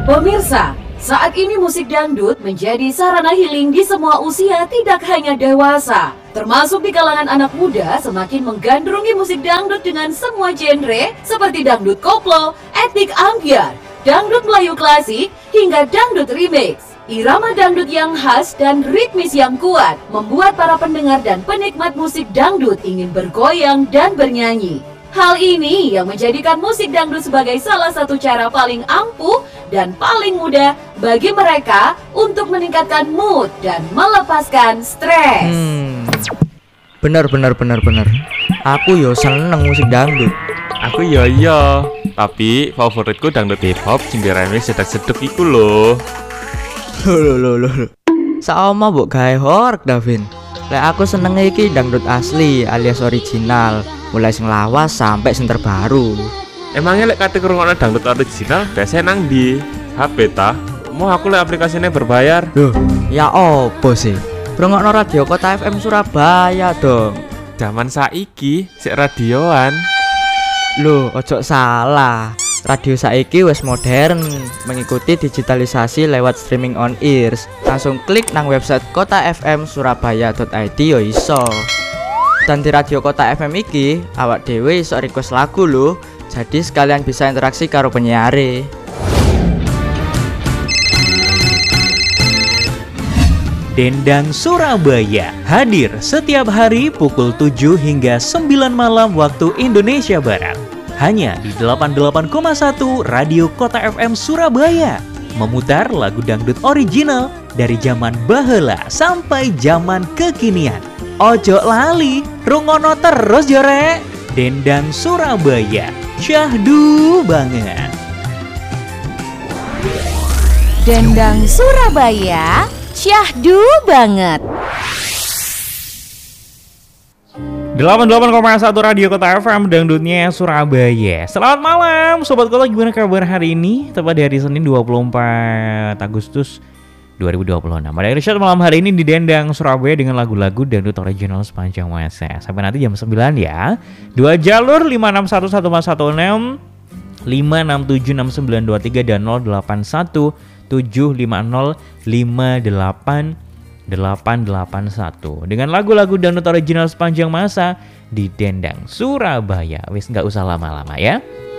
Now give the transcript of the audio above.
Pemirsa, saat ini musik dangdut menjadi sarana healing di semua usia, tidak hanya dewasa. Termasuk di kalangan anak muda semakin menggandrungi musik dangdut dengan semua genre seperti dangdut koplo, etnik ambyar, dangdut Melayu klasik, hingga dangdut remix. Irama dangdut yang khas dan ritmis yang kuat membuat para pendengar dan penikmat musik dangdut ingin bergoyang dan bernyanyi. Hal ini yang menjadikan musik dangdut sebagai salah satu cara paling ampuh dan paling mudah bagi mereka untuk meningkatkan mood dan melepaskan stres. Bener. Aku yo seneng musik dangdut. Aku yo, tapi favoritku dangdut hip hop sing diremix sedek-sedek iku lho. Loh. Saoma mbok gawe horeg Davin. Lek aku seneng iki dangdut asli alias original, mulai sing lawas sampai sing terbaru. Emangnya lek kate ngrungokno dangdut original biasanya nang di HP ta? Mau aku lek aplikasinya berbayar. Loh, ya opo sih? Ngrungokno radio Kota FM Surabaya dong. Zaman saiki sik radioan. Loh, ojo salah. Radio saiki wis modern, mengikuti digitalisasi lewat streaming on ears. Langsung klik nang website kotafmsurabaya.id yo iso. Dan di radio Kota FM iki, awak dhewe iso request lagu lho. Jadi sekalian bisa interaksi karo penyiare. Dendang Surabaya hadir setiap hari pukul 7 hingga 9 malam waktu Indonesia Barat. Hanya di 88,1 Radio Kota FM Surabaya. Memutar lagu dangdut original dari zaman baheula sampai zaman kekinian. Ojo lali, rungono terus jore. Dendang Surabaya, syahdu banget. Dendang Surabaya, syahdu banget. 88,1 Radio Kota FM dangdutnya Surabaya. Selamat malam Sobat Kota, gimana kabar hari ini? Tepat di hari Senin 24 Agustus 2026. Pada episode malam hari ini di Dendang Surabaya dengan lagu-lagu dangdut original sepanjang masa. Sampai nanti jam 9 ya. 2 jalur 5611416, 5676923 dan 081 750 5881 dengan lagu-lagu dangdut original sepanjang masa di Dendang Surabaya. Wis nggak usah lama-lama ya.